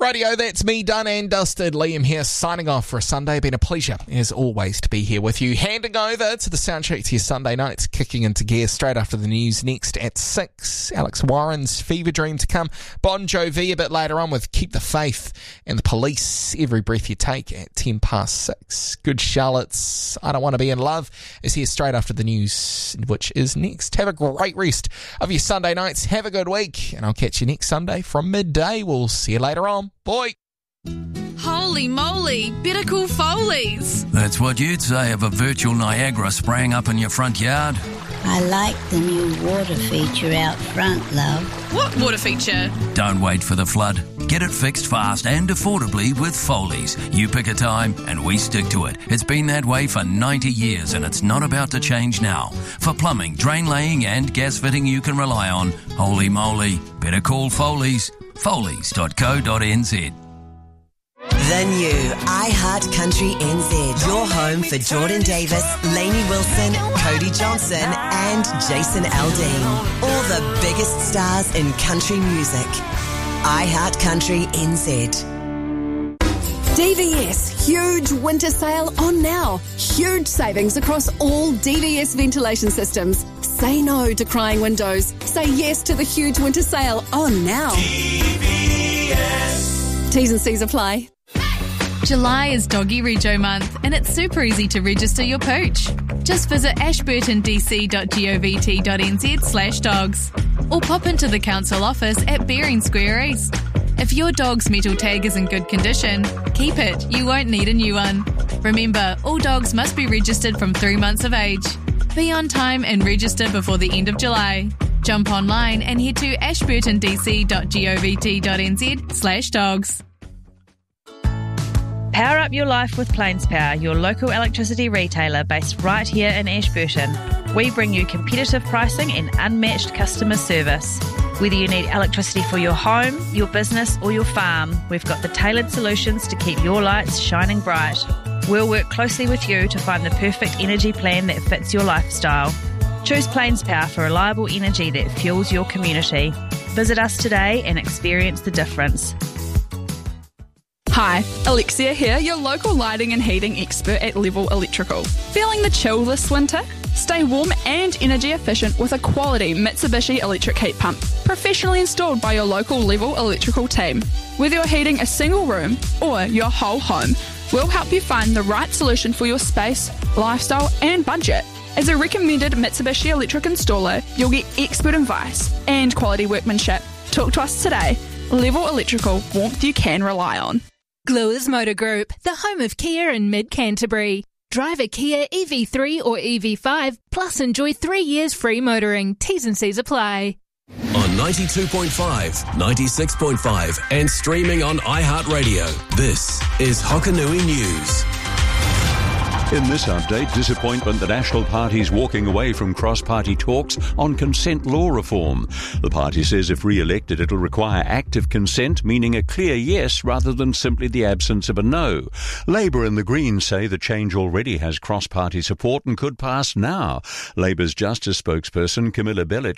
Radio, that's me, done and dusted. Liam here, signing off for a Sunday. Been a pleasure, as always, to be here with you. Handing over to the soundtrack to your Sunday nights, kicking into gear straight after the news. Next at 6, Alex Warren's Fever Dream to come. Bon Jovi a bit later on with Keep the Faith, and the Police, Every Breath You Take at 6:10. Good Charlotte's I Don't Want to Be in Love is here straight after the news, which is next. Have a great rest of your Sunday nights. Have a good week, and I'll catch you next Sunday from midday. We'll see you later on. Bye. Holy moly, better call Foley's. That's what you'd say of a virtual Niagara spraying up in your front yard. I like the new water feature out front, love. What water feature? Don't wait for the flood. Get it fixed fast and affordably with Foley's. You pick a time and we stick to it. It's been that way for 90 years and it's not about to change now. For plumbing, drain laying and gas fitting you can rely on, holy moly, better call Foley's. Foley's.co.nz. The new iHeart Country NZ. Your home for Jordan Davis, Lainey Wilson, Cody Johnson and Jason Aldean. All the biggest stars in country music. iHeart Country NZ. DVS, huge winter sale on now. Huge savings across all DVS ventilation systems. Say no to crying windows. Say yes to the huge winter sale on now. DVS. T's and C's apply. July is Doggy Rego month and it's super easy to register your pooch. Just visit ashburtondc.govt.nz/dogs or pop into the council office at Bering Square East. If your dog's metal tag is in good condition, keep it. You won't need a new one. Remember, all dogs must be registered from 3 months of age. Be on time and register before the end of July. Jump online and head to ashburtondc.govt.nz/dogs. Power up your life with Plains Power, your local electricity retailer based right here in Ashburton. We bring you competitive pricing and unmatched customer service. Whether you need electricity for your home, your business or your farm, we've got the tailored solutions to keep your lights shining bright. We'll work closely with you to find the perfect energy plan that fits your lifestyle. Choose Plains Power for reliable energy that fuels your community. Visit us today and experience the difference. Hi, Alexia here, your local lighting and heating expert at Level Electrical. Feeling the chill this winter? Stay warm and energy efficient with a quality Mitsubishi electric heat pump, professionally installed by your local Level Electrical team. Whether you're heating a single room or your whole home, we'll help you find the right solution for your space, lifestyle and budget. As a recommended Mitsubishi electric installer, you'll get expert advice and quality workmanship. Talk to us today. Level Electrical, warmth you can rely on. Gluers Motor Group, the home of Kia in mid-Canterbury. Drive a Kia EV3 or EV5, plus enjoy 3 years free motoring. T's and C's apply. On 92.5, 96.5 and streaming on iHeartRadio, this is Hokanui News. In this update, disappointment that National Party's walking away from cross-party talks on consent law reform. The party says if re-elected, it'll require active consent, meaning a clear yes rather than simply the absence of a no. Labour and the Greens say the change already has cross-party support and could pass now. Labour's Justice spokesperson Camilla Bellich